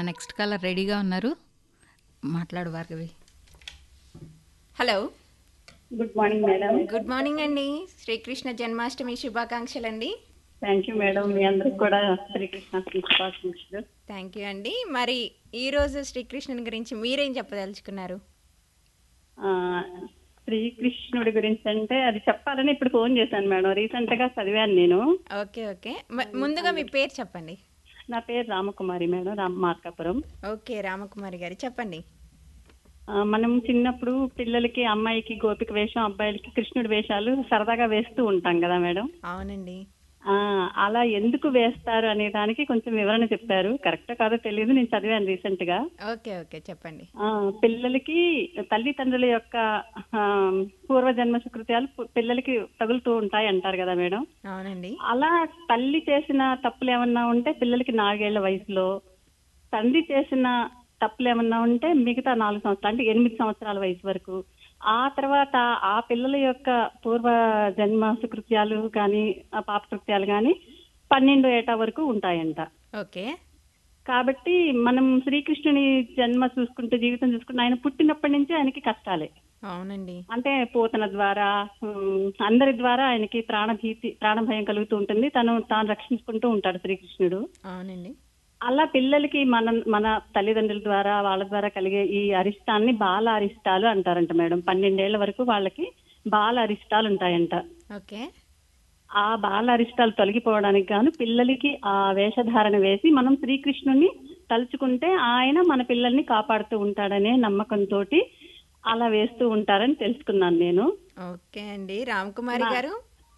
Next caller రెడీగా ఉన్నారు. మాట్లాడు Bhargavi. Hello, good morning madam. Good morning అండి. Srikrishna Janmashtami శుభాకాంక్షలండి. Thank you madam. మీ అందరికి కూడా శ్రీకృష్ణ శుభాకాంక్షలు. థ్యాంక్ యూ అండి. మరి ఈరోజు శ్రీకృష్ణుని గురించి మీరేం చెప్పదలుచుకున్నారు? ఆ, శ్రీకృష్ణుడి గురించి అంటే అది చెప్పాలని ఇప్పుడు ఫోన్ చేశాను మేడం. రీసెంట్ గా చదివాను నేను. ఓకే ఓకే, ముందుగా మీ పేరు చెప్పండి. నా పేరు రామకుమారి మేడం, మార్కాపురం. ఓకే, రామకుమారి గారు చెప్పండి. మనం చిన్నప్పుడు పిల్లలకి అమ్మాయికి గోపిక వేషం, అబ్బాయిలకి కృష్ణుడి వేషాలు సరదాగా వేస్తూ ఉంటాం కదా మేడం. అవునండి. అలా ఎందుకు వేస్తారు అనే దానికి కొంచెం వివరణ చెప్పారు. కరెక్టో కాదో తెలియదు, నేను చదివాను రీసెంట్ గా. ఓకే ఓకే, చెప్పండి. పిల్లలకి తల్లిదండ్రుల యొక్క పూర్వజన్మ సుకృత్యాలు పిల్లలకి తగులుతూ ఉంటాయి అంటారు కదా మేడం. అవునండి. అలా తల్లి చేసిన తప్పులు ఏమన్నా ఉంటే పిల్లలకి 4 ఏళ్ల వయసులో, తండ్రి చేసిన తప్పులు ఏమన్నా ఉంటే మిగతా 4 సంవత్సరాలు అంటే 8 సంవత్సరాల వయసు వరకు, ఆ తర్వాత ఆ పిల్లల యొక్క పూర్వ జన్మ సుకృత్యాలు కానీ పాపకృత్యాలు కానీ 12 ఏటా వరకు ఉంటాయంట. ఓకే. కాబట్టి మనం శ్రీకృష్ణుని జన్మ చూసుకుంటే, జీవితం చూసుకుంటే, ఆయన పుట్టినప్పటి నుంచి ఆయనకి కష్టాలే. అవునండి. అంటే పూతన ద్వారా అందరి ద్వారా ఆయనకి ప్రాణభయం కలుగుతూ ఉంటుంది. తాను రక్షించుకుంటూ ఉంటాడు శ్రీకృష్ణుడు. అవునండి. అలా పిల్లలకి మన తల్లిదండ్రుల ద్వారా వాళ్ళ ద్వారా కలిగే ఈ అరిష్టాన్ని బాల అరిష్టాలు అంటారంట మేడం. 12 ఏళ్ల వరకు వాళ్ళకి బాల అరిష్టాలు ఉంటాయంట. ఓకే. ఆ బాల అరిష్టాలు తొలగిపోవడానికి గాను పిల్లలకి ఆ వేషధారణ వేసి మనం శ్రీకృష్ణుని తలుచుకుంటే ఆయన మన పిల్లల్ని కాపాడుతూ ఉంటాడనే నమ్మకంతో అలా వేస్తూ ఉంటారని తెలుసుకున్నాను నేను. ఓకే అండి, రామకుమారి గారు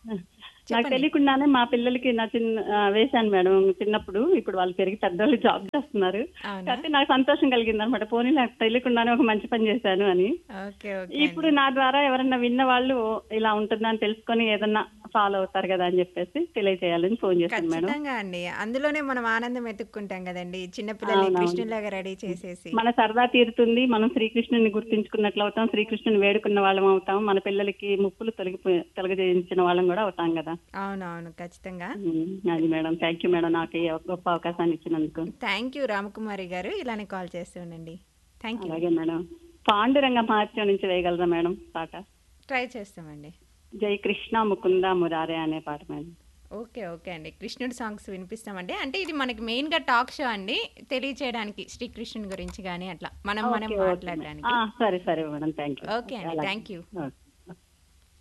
నాకు తెలియకుండానే మా పిల్లలకి వేశాను మేడం చిన్నప్పుడు. ఇప్పుడు వాళ్ళు పెరిగి పెద్దవాళ్ళు జాబ్ చేస్తున్నారు. కాబట్టి నాకు సంతోషం కలిగింది అనమాట. పోనీ నాకు తెలియకుండానే ఒక మంచి పని చేశాను అని. ఇప్పుడు నా ద్వారా ఎవరన్నా విన్న వాళ్ళు ఇలా ఉంటుందని తెలుసుకొని ఏదన్నా ఫాలో అవుతారు కదా అని చెప్పేసి తెలియజేయాలని ఫోన్ చేశాను మేడం. ఖచ్చితంగా అండి, అందులోనే మనం ఆనందం ఎత్తుక్కుంటాం కదండి. చిన్నపిల్లల్ని కృష్ణులాగా రెడీ చేసేసి మన సరదా తీరుతుంది. మనం శ్రీకృష్ణుని గుర్తించుకున్నట్లు అవుతాం, శ్రీకృష్ణుని వేడుకున్న వాళ్ళం అవుతాం, మన పిల్లలకి ముప్పులు తొలగించిన వాళ్ళం కూడా అవుతాం కదా. అవునవును, ఖచ్చితంగా. అది మేడం. థ్యాంక్ యూ మేడం, నాకు గొప్ప అవకాశాన్ని ఇచ్చినందుకు. థ్యాంక్ యూ రామకుమారి గారు, ఇలానే కాల్ చేస్తూ ఉండండి. Thank you. అలాగే మేడం. పాండురంగ మహత్యం నుంచి వేయగలరా మేడం పాట? ట్రై చేస్తామండి. జై కృష్ణ ముకుంద మురారే అనే పాట మేడం. ఓకే ఓకే అండి, కృష్ణుడి సాంగ్స్ వినిపిస్తామండి. అంటే ఇది మనకి మెయిన్ గా టాక్ షో అండి, తెలియచేయడానికి శ్రీకృష్ణుని గురించి కానీ అట్లా మనం మాట్లాడడానికి. సరే సరే మేడం, థ్యాంక్ యూ. ఓకే అండి, థ్యాంక్ యూ.